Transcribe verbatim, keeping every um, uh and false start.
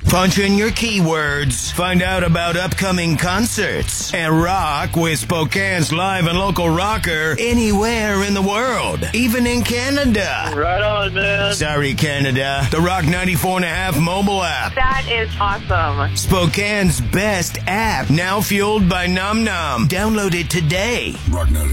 Punch in your keywords, find out about upcoming concerts, and rock with Spokane's live and local rocker anywhere in the world, even in Canada. Right on, man. Sorry, Canada. The Rock ninety-four and a half mobile app. That is awesome. Spokane's best app, now fueled by Nom Nom. Download it today. Rock ninety.